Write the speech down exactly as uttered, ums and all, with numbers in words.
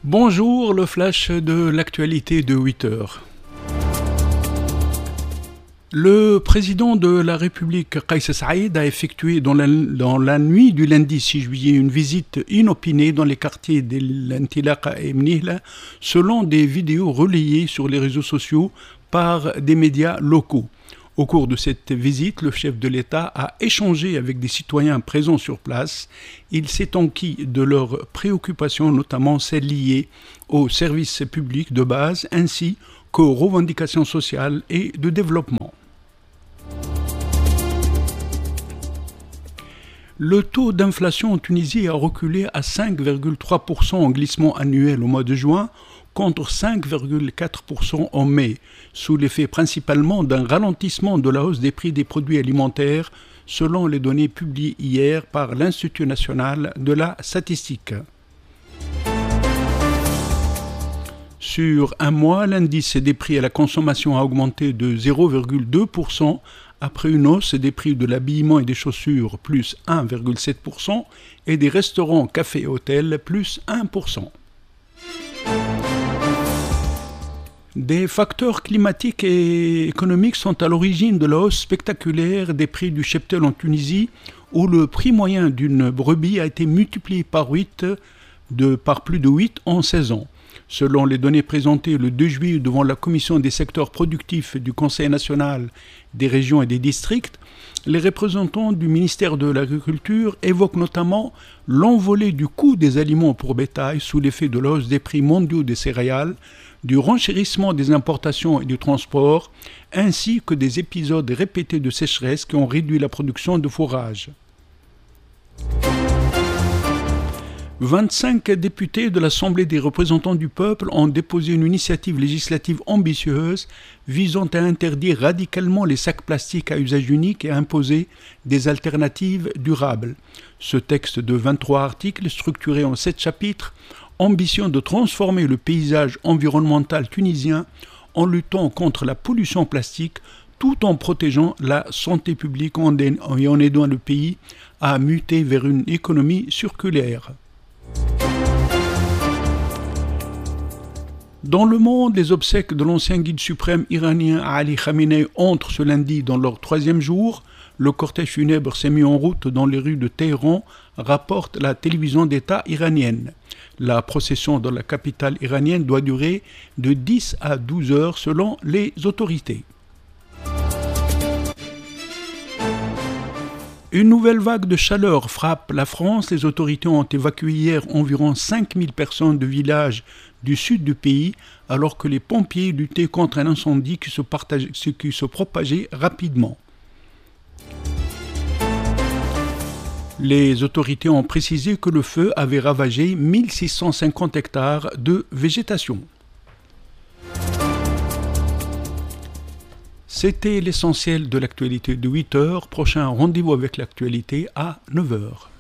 Bonjour, le flash de l'actualité de huit heures. Le président de la République, Kais Saïed, a effectué dans la, dans la nuit du lundi six juillet une visite inopinée dans les quartiers de l'Intilaqa et Mnihla, selon des vidéos relayées sur les réseaux sociaux par des médias locaux. Au cours de cette visite, le chef de l'État a échangé avec des citoyens présents sur place. Il s'est enquis de leurs préoccupations, notamment celles liées aux services publics de base ainsi qu'aux revendications sociales et de développement. Le taux d'inflation en Tunisie a reculé à cinq virgule trois pour cent en glissement annuel au mois de juin, contre cinq virgule quatre pour cent en mai, sous l'effet principalement d'un ralentissement de la hausse des prix des produits alimentaires, selon les données publiées hier par l'Institut national de la statistique. Sur un mois, l'indice des prix à la consommation a augmenté de zéro virgule deux pour cent, après une hausse des prix de l'habillement et des chaussures plus un virgule sept pour cent et des restaurants, cafés et hôtels plus un pour cent. Des facteurs climatiques et économiques sont à l'origine de la hausse spectaculaire des prix du cheptel en Tunisie, où le prix moyen d'une brebis a été multiplié par, huit de, par plus de huit en seize ans. Selon les données présentées le deux juillet devant la Commission des secteurs productifs du Conseil national des régions et des districts, les représentants du ministère de l'Agriculture évoquent notamment l'envolée du coût des aliments pour bétail sous l'effet de la hausse des prix mondiaux des céréales, du renchérissement des importations et du transport, ainsi que des épisodes répétés de sécheresse qui ont réduit la production de fourrage. vingt-cinq députés de l'Assemblée des représentants du peuple ont déposé une initiative législative ambitieuse visant à interdire radicalement les sacs plastiques à usage unique et à imposer des alternatives durables. Ce texte de vingt-trois articles, structuré en sept chapitres, ambitionne de transformer le paysage environnemental tunisien en luttant contre la pollution plastique tout en protégeant la santé publique et en aidant le pays à muter vers une économie circulaire. Dans le monde, les obsèques de l'ancien guide suprême iranien Ali Khamenei entrent ce lundi dans leur troisième jour. Le cortège funèbre s'est mis en route dans les rues de Téhéran, rapporte la télévision d'État iranienne. La procession dans la capitale iranienne doit durer de dix à douze heures selon les autorités. Une nouvelle vague de chaleur frappe la France. Les autorités ont évacué hier environ cinq mille personnes de villages du sud du pays, alors que les pompiers luttaient contre un incendie qui se, partageait, qui se propageait rapidement. Les autorités ont précisé que le feu avait ravagé mille six cent cinquante hectares de végétation. C'était l'essentiel de l'actualité de huit heures. Prochain rendez-vous avec l'actualité à neuf heures.